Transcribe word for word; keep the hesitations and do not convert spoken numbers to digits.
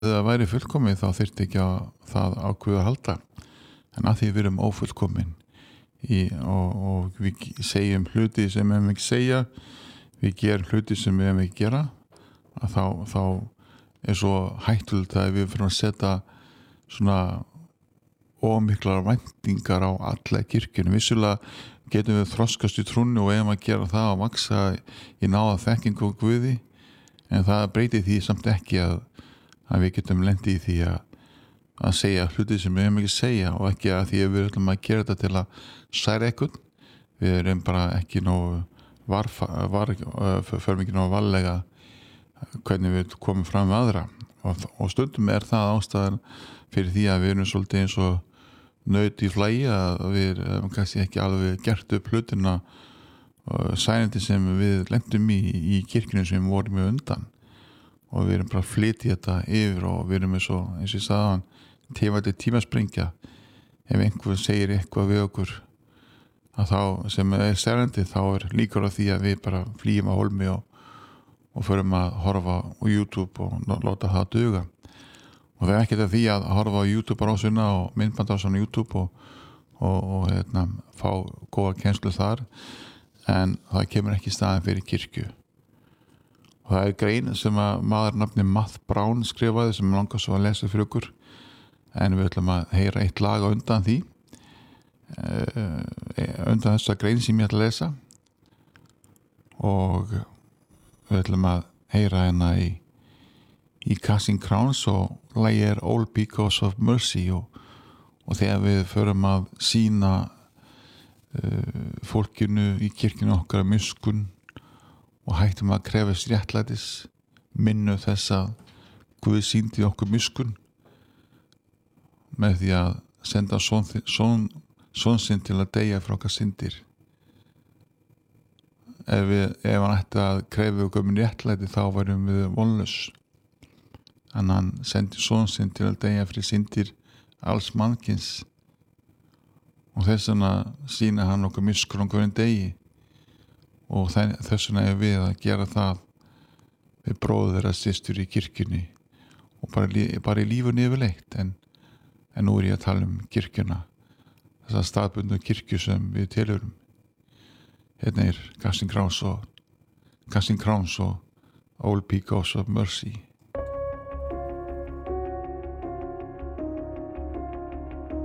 það væri fullkomið þá þyrfti ekki að það ákveða að halda en að því við erum ófullkomin í, og, og við segjum hluti sem við hefum ekki segja við gerum hluti sem við hefum ekki gera að þá, þá er svo hættulegt að við fyrir að setja svona ómiklar væntingar á alla kirkjunum vissulega getum við þroskast í trúnni og eigum að gera það og vaksa í náða þekkingu og Guði en það breytir því samt ekki að að við getum lendið í því að, að segja hluti sem við hefum ekki segja og ekki að því að við ætlum að gera þetta til að særa eitthvað. Við erum bara ekki nógu var, var, förum ekki nógu varlega hvernig við komum fram með aðra og, og stundum er það ástæðan fyrir því að við erum svolítið eins og naut í flægi að við hefum kannski ekki alveg gert upp hlutina sænandi sem við lendum í í kirkjunum sem við vorum með undan og við erum bara að flytja þetta yfir og við erum með svo, eins og ég sagði hann tífandi tímasprengja ef einhver segir eitthvað við okkur að þá sem er særandi þá er líkur á því að við bara flýjum á hólmi og, og förum að horfa á YouTube og láta það duga og það er ekkert að því að horfa á YouTube ásuna og myndbanda á svona YouTube og, og, og hérna, fá góða kennslu þar en það kemur ekki í staðin fyrir kirkju og það er grein sem að maður nafni Matt Brown skrifaði sem langar svo að lesa fyrir okkur en við ætlum að heyra eitt lag undan því uh, undan þessa grein sem ég ætla að lesa og við ætlum að heyra hérna í í Casting Crowns og lagið er All Because of Mercy og, og þegar við förum að sýna uh, fólkinu í kirkjunu okkar miskunn og hættum að krefast réttlætis minnu þess að Guð sýndi okkur miskunn með því að senda son, son, son sinn til að deyja fyrir okkar syndir ef, við, ef hann ætti að krefa okkur um réttlæti þá varum við vonlaus en hann sendi son sinn til að deyja fyrir syndir alls mannkins og þess vegna sýna hann okkur miskunn okkur en degi og þess vegna er við að gera það við bróður að systur í kirkjunni og bara, bara í lífunni yfirleitt en, en nú er ég að tala um kirkjuna þessa staðbundnu kirkju sem við tilhörum hérna er Casting Crowns og Casting Crowns og All Because of Mercy